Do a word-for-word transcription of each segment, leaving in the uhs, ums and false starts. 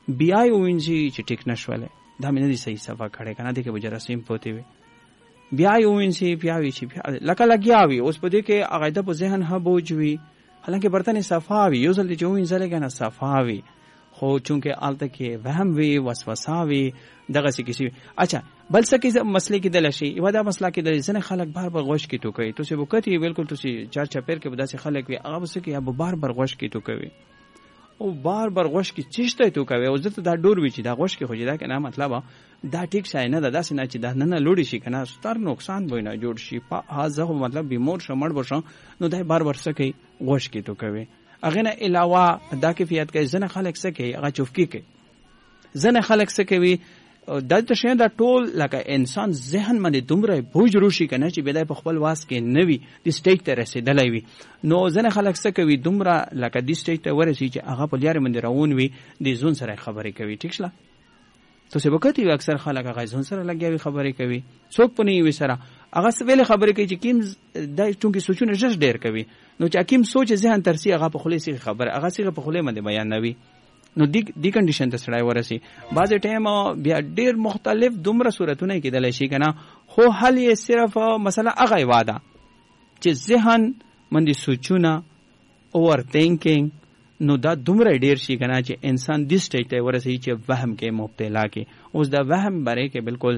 بیا یې ووینځي چې ټیک نه شولی، دا مې نه دي صحیح صفا کړی که نه، دې کې به جراثیم پوتې وي. بیا یې ووینځي، بیا وي چې بیا لکه لګیا وي. اوس په دې کې هغه د په ذهن ها بوج وي، حالانکه برتن صفا وي، یو ځل چې ووینځلی که نه صفا وي، خو چونکې هلته کې وهم وي، وسوسه وي، دغسې کیسې وي. اچھا بل څه کې مسلې کېدلی شي، یوه دا مسله کېدلی ځینې خلک بار بار غوږ کې ټوکوي. تاسې به کتئ بالکل تاسې چار چاپېر کې به داسې خلک وي، هغه به څه کوي، به بار بار غوږ کې ټوکوي او بار بار غوږ کې چیشته ټوکوي. او ځکه دا ډور وي چې دا غوږ کې خو چې دا که نه مطلب دا ټیک شی نه ده، داسې نه چې دا نه نه لوړې شي که نه ستر نقصان به نه جوړ شي، هغه خو مطلب بیمور شه مړ به شه، نو دا بار بار څه کوي، غوږ کې ټوکوي. هغې نه علاوه دا کیفیت کوي، ځینې خلک څه کوي، هغه چوفکي کوي. ځینې خلک څه کوي، دلته شیان دا ټول لکه انسان ذهن باندې دومره بوج روشي که نه چې بیا په خپل واس کې نه وي، دې سټیج ته رسېدلی وي. نو ځینې خلک څه کوي، دومره لکه دې سټیج ته ورسي چې هغه په لیارې باندې روان وي، د ځون سره خبرې کوي. ټیک شله، تاسې به کتئ اکثر خلک هغه ځون سره لګیا وي، خبرې کوي، څوک په نه وي سره هغه ویلې خبرې کوي چې کیم دا چونکې سوچونه ژر ډېر کوي، نو چې کیم سوچ ذهن ترسي هغه په خولې سیغې خبره هغه سیغه په خولې باندې بیانوي. نو دی دی کنډیشن ته سړی ورسي. بعضې ټایم بیا ډېر مختلف دومره صورتونه یې کېدلی شي که نه، خو حل یې صرف مسله هغه یوه ده چې ذهن باندې سوچونه اوور تھینکینګ، نو دا دومره ډېر شي که نه چې انسان دې سټیج ته ورسي چې وهم کې مبتلا کې. اوس دا وهم باره کې بالکل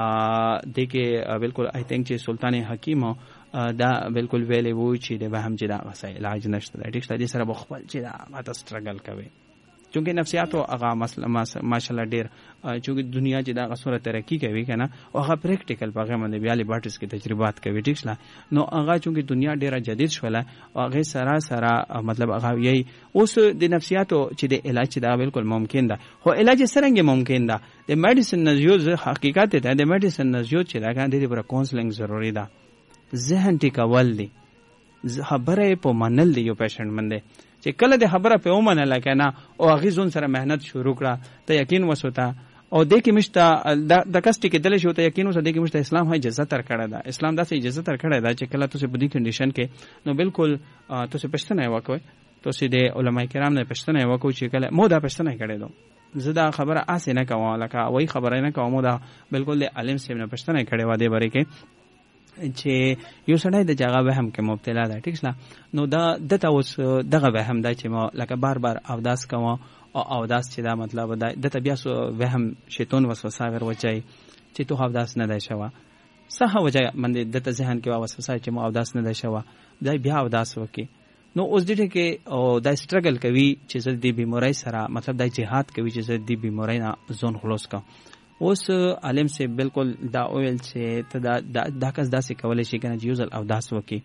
دې کې بالکل آی تھنک چې سلطان حکیم دا بالکل ویلی وو چې د وهم چې دا غسه علاج نشته دی. ټیک شته، دې سره به خپل چې دا هغه سټرګل کوي، چونکې نفسیاتو هغه مسله ماشاءالله ډېر چونکې دنیا چې دا هغه سوره ترقي کوي که نه، او هغه پریکټیکل په هغې باندې بیا لیبارټریز کې تجربات کوي. ټیک شله، نو هغه چونکې دنیا ډېره جدید شوله او هغې سره سره مطلب هغه یی اوس د نفسیاتو چې د علاج چې دا بالکل ممکن ده. خو علاج یې څرنګه ممکن ده، د میډیسن نزیو حقیقت دی، د میډیسن نزیو چې دا کنه د دې پر کونسلینګ ضروري ده، ذهن ټیکول دی، خبره په منل دی. یو پیشنټ باندې چې کله د خبره په ومنله که نه او هغې ځون سره محنت شروع کړه، ته یقین وسوته او دې کې مشته د کس ټیکېدلی شي، ته یقین وسه دې کې مشته اسلام ها اجازه تر کړې ده. اسلام داسې اجازه تر کړې ده چې کله تاسې په دې کنډیشن کې نو بالکل تاسې پوښتنه یې وکړئ، تاسې د علما کرام نه پوښتنه یې وکړئ چې کله مو دا پوښتنه یې کړې ده، زه دا خبره هسې نه کوم لکه وایي خبره نه کوم، دا بالکل د عالم صاحب نه پوښتنه یې کړې وه دې باره کې چې یو سړی د هغه وهم کې مبتلا ده. ټیک شله، نو دا دته اوس دغه وهم ده چې ما لکه بار بار اوداس کوم او اوداس چې دا مطلب ده دته بیا سو وهم شیطان وسوسه ور وچای چې تو اوداس نه ده شوه، صح وجه باندې دته ذهن کې وسوسه چې ما اوداس نه ده شوه، دا بیا اوداس وکي. نو اوس دې کې او دا سټرګل کوي چې زه د بیماری سره مطلب دا جهاد کوي چې زه د بیماری نه ځون خلاص کا. اوس عالم سے بالکل دا اویل چې ته دا دا کس داسې کولی شي که نه چې یو ځل اوداس وکړي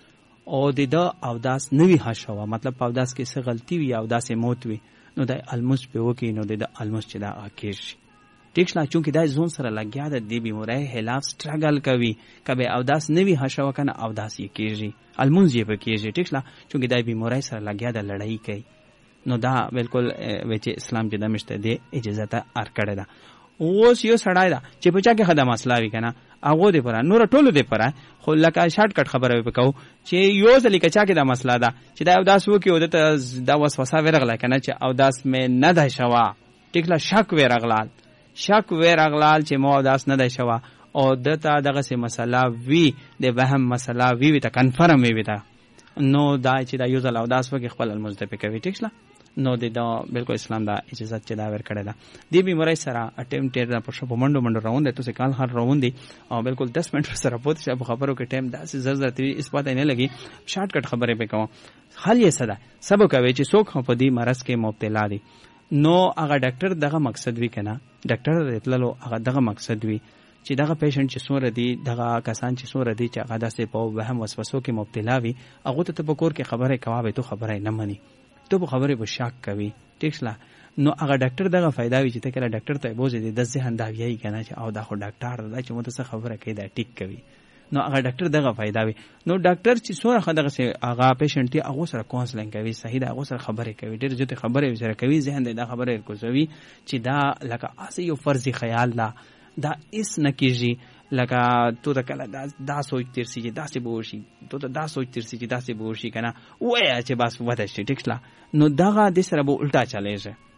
او د ده اوداس نه وي ښه شوه، مطلب په اوداس کې څه غلطي وي او داسې موت وي، نو دا الموس پې وکړي، نو د ده الموس چې دا کېږ شي. ټیک شله، چونکې دا ځون سره لګیا ده، د بیماری خلاف سټرګل کوي، که به اوداس نه وي ښه شوه که نه اوداس یې کېږي، المونځ یې به کېږي. ټیک شله، چونکې دا بیماری سره لګیا ده، لړۍ کوي، نو دا بالکل وی چې اسلام چې دا مشته دی اجازه ته ار کړې ده. اوس یو سړی ده چې په چا کې ښه د مسله وي که نه، هغو دې پره نوره ټولو دې پره، خو لکه شارټ کټ خبره به کوو چې یو ځلې که چا کې دا مسله ده چې دا اوداس وکړي او دته دا وسوسه ورغله که نه چې اوداس مې نه ده شوه، ټیک له شک ورغلال شک ورغلال چې ما اوداس نه ده شوه او دته دغسې مسله وي، د وهم مسله وي وي ته کنفرم وي ته، نو دا چې دا یو ځل اوداس وکړي خپل الموز دې پې کوي. ټیک شله، نو د دا بالکل اسلام دا اجازه چې دا ور کړی ده. دې بیماری سره اټیم ټیر په شو په منډو منډو روان دی، تاسې کال هر روان دی او بالکل دس منټ سره پوت شه په خبرو کې ټایم داسې زر زر تیوي اثبات نه لګي، شارټ کټ خبرې پې کوم. حل یې څه ده؟ سبو کوي چې څوک په دې مرض کې مبتلا دي، نو هغه ډاکټر دغه مقصد وي که نه، ډاکټر راتللو هغه دغه مقصد وي چې دغه پیشنټ چې څومره دي، دغه کسان چې څومره دي چې هغه داسې په وهم وسوسو کې مبتلا وي، هغو ته ته په کور کې خبرې کوه، تو خبره نه مني، تو په خبرې به شک کوي. ټیک شله، نو هغه ډاکټر دغه فایده وي چې ته کله ډاکټر ته بوځې د ذهن دا ویایي که نه چې او دا خو ډاکټر ده چې مو ته څه خبره کوي دا ټیک کوي، نو هغه ډاکټر دغه فایده وي. نو ډاکټر چې څومره ښه دغسې هغه پیشنټ دی هغو سره کونسلینګ کوي، صحیح ده، هغو سره خبرې کوي، ډېر زیاتې خبرې سره کوي، ذهن دی دا خبره کوزوي چې دا لکه هسې یو فرضي خیال ده، دا هېڅ نه کېږي، لکه تو ته کله دا دا سوچ تېر سي چې داسې به وشي، تو ته دا سوچ تېر سي چې داسې به وشي که نه، ووایه چې بس وده شي. ټیک شله، نو دغه دې سره به الټا چلیږي.